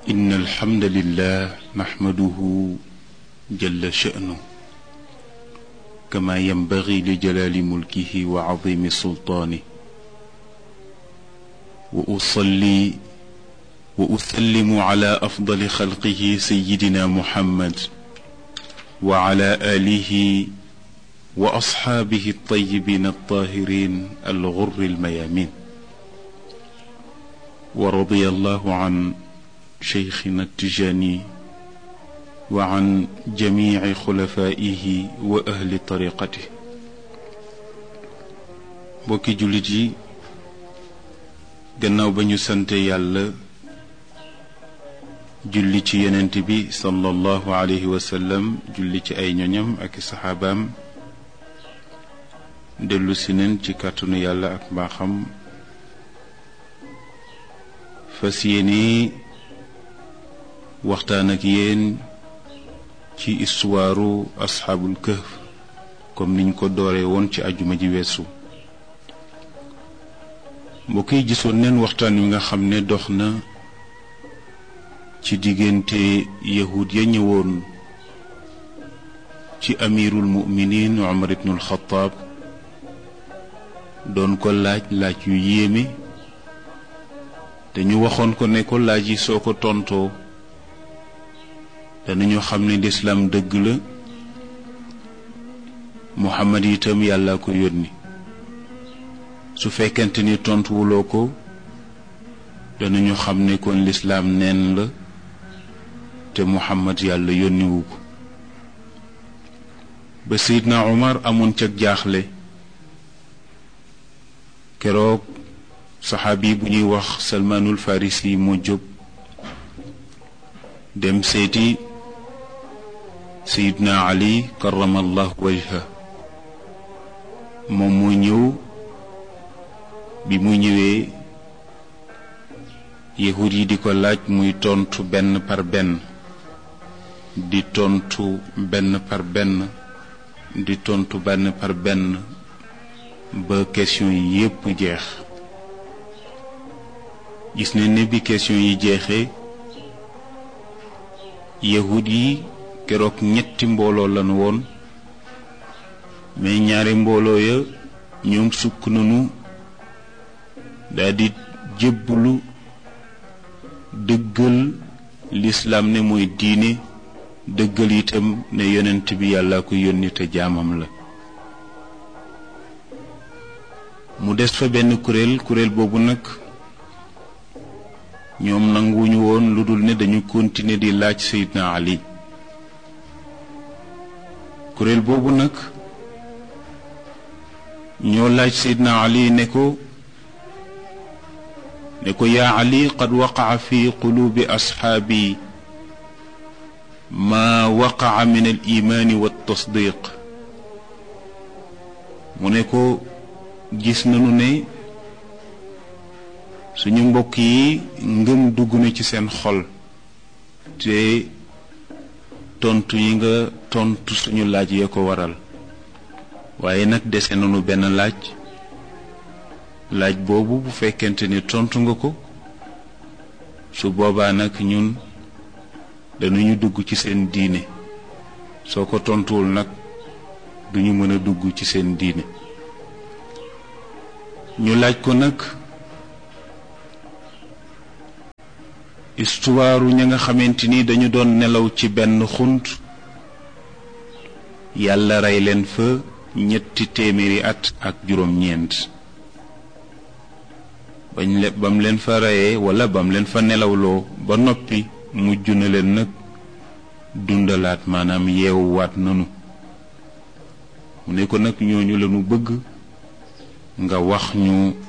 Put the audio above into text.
إن الحمد لله نحمده جل شأنه كما ينبغي لجلال ملكه وعظيم سلطانه، وأصلي وأسلم على أفضل خلقه سيدنا محمد وعلى آله وأصحابه الطيبين الطاهرين الغر الميامين. ورضي الله عن شيخنا التجاني وعن جميع خلفائه وأهل طريقته. بوكي جوليجي gannaaw ba ñu sante yàlla julli ci yonent bi sallallahu alayhi wa sallam, julli ci ay ñoñam ak saxaabaam, dellu si neen ci kàttanu yàlla ak mbaaxam fas yéene waxtaan ak yéen ci istuwaaru asxaabul kahf comme niñ ko dooree woon ci ajuma ji weesu. mbokk yi gisoon neen waxtaan wi nga xam ne dox na ci diggante yahud ya ñëwoon ci amirul muminin Umar ibnul Xattaab doon ko laaj yu yéeme, te ñu waxoon ko ne ko laaj yi soo ko tontoo danañu xam ne lislaam dëgg la, Muhammad itam yàlla ko yónni. su fekkente ni tontuwuloo ko danañu xam ne kon lislaam neen la te Muhammad yàlla yónniwu ko. ba Seydina Umar amoon ca jaaxle, keroog saxaabi bu ñuy wax Salmaanul Farisi moo jóg dem seeti Seydina Ali karamallahu wajha. moom moo ñëw. bi mu ñëwee yahud yi di ko laaj muy tontu benn par benn, di tontu benn par benn, di tontu benn par benn ba question yi yépp jeex. gis nañ ne bi question yi jeexee yahud yi keroog ñetti mbooloo lañu woon, mais ñaari mbooloo ya ñoom sukk nañu daldi jébbalu dëggal lislaam ne mooy diine, dëggal itam ne yonent bi yàlla ko yónni te jaamam la. mu des fa benn kuréel boobu nag ñoom nanguwuñu woon lu dul ne dañu continuer di laaj Seydina Ali. kuréel boobu nag ñoo laaj Seydina Ali ne ko yaa Ali, qad waqaca fi quluubi asxaabi maa waqaca min al imaani wa tasdiq. mu ne ko gis nañu ne suñu mbokk yi ngëm dugg na ci seen xol, te tontu yi nga tontu suñu laaj ya ko waral. waaye nag dese nañu benn laaj boobu bu fekkente ni tontu nga ko, su boobaa nag ñun dañuy dugg ci seen diine, soo ko tontuwul nag duñu mën a dugg ci seen diine. ñu laaj ko nag histoire ña nga xamante ni dañu doon nelaw ci benn xunt, yàlla rey leen fa 300 at ak juróom-ñeent. bam leen fa reyee wala bam leen fa nelawloo ba noppi mujj na leen nag dundalaat, maanaam yeewuwaat nanu. mu ne ko nag ñooñu lañu bëgg nga wax ñu